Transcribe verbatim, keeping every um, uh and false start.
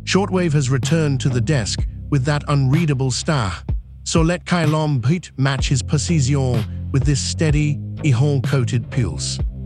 Shortwave has returned to the desk with that unreadable star. So let Kylom Beat match his precision with this steady, ihon-coated pulse.